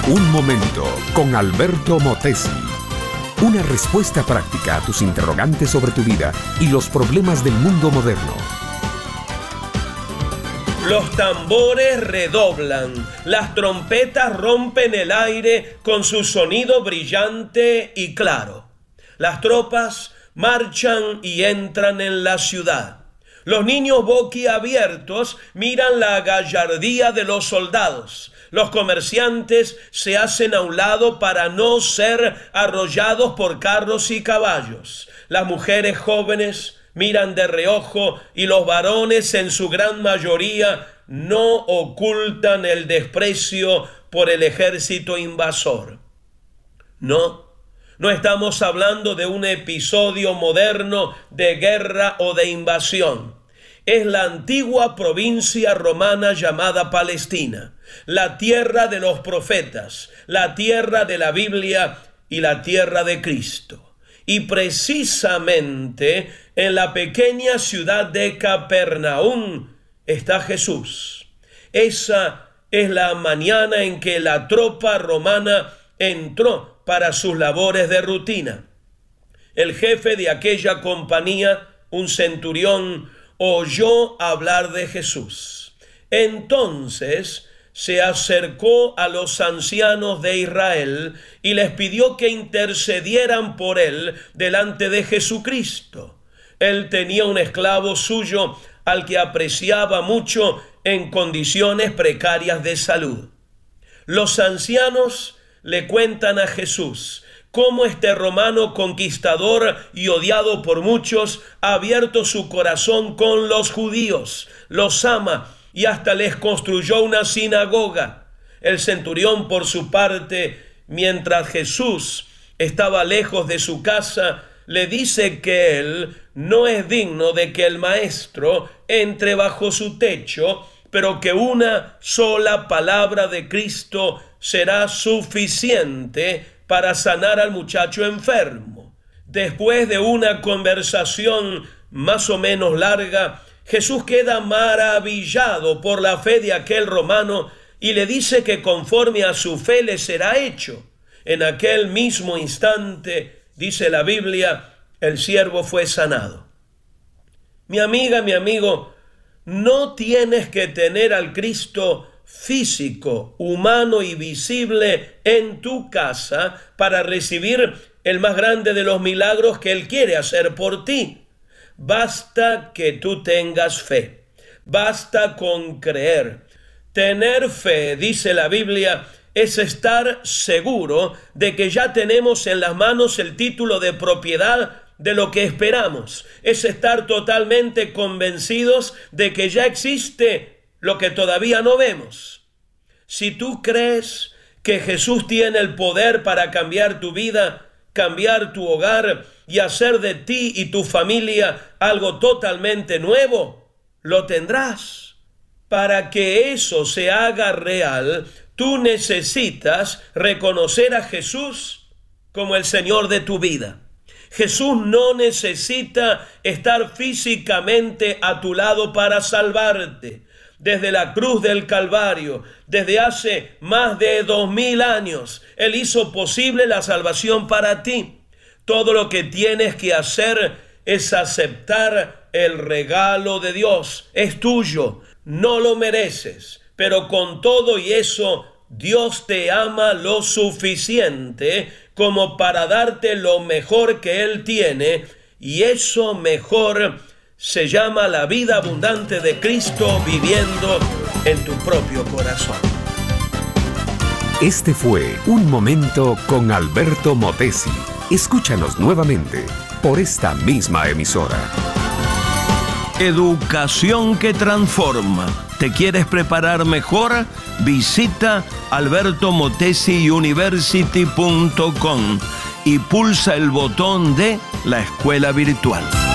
Un momento con Alberto Motesi. Una respuesta práctica a tus interrogantes sobre tu vida y los problemas del mundo moderno. Los tambores redoblan, las trompetas rompen el aire con su sonido brillante y claro. Las tropas marchan y entran en la ciudad. Los niños boquiabiertos miran la gallardía de los soldados. Los comerciantes se hacen a un lado para no ser arrollados por carros y caballos. Las mujeres jóvenes miran de reojo y los varones en su gran mayoría no ocultan el desprecio por el ejército invasor. No estamos hablando de un episodio moderno de guerra o de invasión. Es la antigua provincia romana llamada Palestina, la tierra de los profetas, la tierra de la Biblia y la tierra de Cristo. Y precisamente en la pequeña ciudad de Capernaum está Jesús. Esa es la mañana en que la tropa romana entró para sus labores de rutina. El jefe de aquella compañía, un centurión, oyó hablar de Jesús. Entonces se acercó a los ancianos de Israel y les pidió que intercedieran por él delante de Jesucristo. Él tenía un esclavo suyo al que apreciaba mucho en condiciones precarias de salud. Los ancianos le cuentan a Jesús cómo este romano conquistador y odiado por muchos ha abierto su corazón con los judíos, los ama y hasta les construyó una sinagoga. El centurión, por su parte, mientras Jesús estaba lejos de su casa, le dice que él no es digno de que el maestro entre bajo su techo, pero que una sola palabra de Cristo será suficiente para sanar al muchacho enfermo. Después de una conversación más o menos larga, Jesús queda maravillado por la fe de aquel romano y le dice que conforme a su fe le será hecho. En aquel mismo instante, dice la Biblia, el siervo fue sanado. Mi amiga, mi amigo, no tienes que tener al Cristo físico, humano y visible en tu casa para recibir el más grande de los milagros que Él quiere hacer por ti. Basta que tú tengas fe, basta con creer. Tener fe, dice la Biblia, es estar seguro de que ya tenemos en las manos el título de propiedad de lo que esperamos. Es estar totalmente convencidos de que ya existe lo que todavía no vemos. Si tú crees que Jesús tiene el poder para cambiar tu vida, cambiar tu hogar y hacer de ti y tu familia algo totalmente nuevo, lo tendrás. Para que eso se haga real, tú necesitas reconocer a Jesús como el Señor de tu vida. Jesús no necesita estar físicamente a tu lado para salvarte. Desde la cruz del Calvario, desde hace más de 2000 años, Él hizo posible la salvación para ti. Todo lo que tienes que hacer es aceptar el regalo de Dios. Es tuyo, no lo mereces, pero con todo y eso, Dios te ama lo suficiente como para darte lo mejor que Él tiene, y eso mejor se llama la vida abundante de Cristo viviendo en tu propio corazón. Este fue Un Momento con Alberto Motesi. Escúchanos nuevamente por esta misma emisora. Educación que transforma. ¿Te quieres preparar mejor? Visita albertomotesiuniversity.com y pulsa el botón de la escuela virtual.